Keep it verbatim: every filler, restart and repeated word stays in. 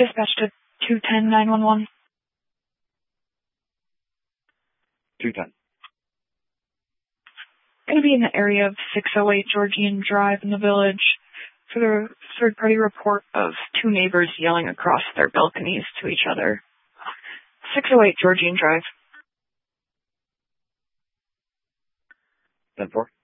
Dispatch to two ten nine one one. two ten. Going to be in the area of six oh eight Georgian Drive in the Village for the third-party report of two neighbors yelling across their balconies to each other. six oh eight Georgian Drive. ten four.